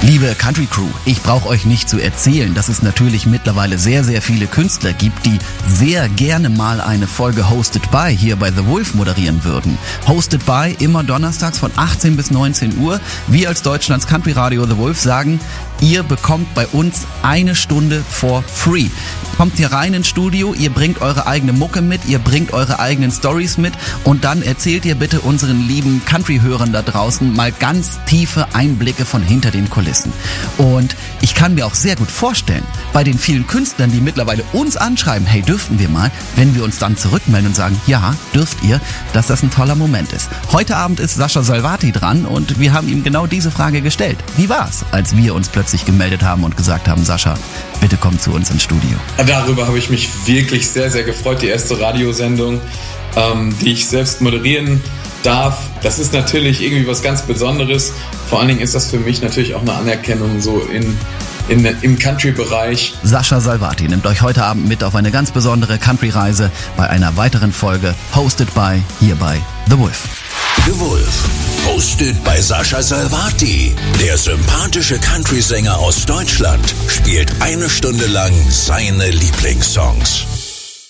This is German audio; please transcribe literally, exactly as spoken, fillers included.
Liebe Country Crew, ich brauche euch nicht zu erzählen, dass es natürlich mittlerweile sehr, sehr viele Künstler gibt, die sehr gerne mal eine Folge Hosted by hier bei The Wolf moderieren würden. Hosted by immer donnerstags von achtzehn bis neunzehn Uhr. Wir als Deutschlands Country Radio The Wolf sagen, ihr bekommt bei uns eine Stunde for free. Kommt hier rein ins Studio, ihr bringt eure eigene Mucke mit, ihr bringt eure eigenen Stories mit und dann erzählt ihr bitte unseren lieben Country-Hörern da draußen mal ganz tiefe Einblicke von hinter den Kulissen. Und ich kann mir auch sehr gut vorstellen, bei den vielen Künstlern, die mittlerweile uns anschreiben, hey, dürften wir mal, wenn wir uns dann zurückmelden und sagen, ja, dürft ihr, dass das ein toller Moment ist. Heute Abend ist Sascha Salvati dran und wir haben ihm genau diese Frage gestellt. Wie war's, als wir uns plötzlich gemeldet haben und gesagt haben, Sascha, bitte komm zu uns ins Studio? Darüber habe ich mich wirklich sehr, sehr gefreut. Die erste Radiosendung, ähm, die ich selbst moderieren darf. Das ist natürlich irgendwie was ganz Besonderes. Vor allen Dingen ist das für mich natürlich auch eine Anerkennung so in, in, im Country-Bereich. Sascha Salvati nimmt euch heute Abend mit auf eine ganz besondere Country-Reise bei einer weiteren Folge Hosted by hier bei The Wolf. The Wolf, hosted bei Sascha Salvati. Der sympathische Country-Sänger aus Deutschland spielt eine Stunde lang seine Lieblingssongs.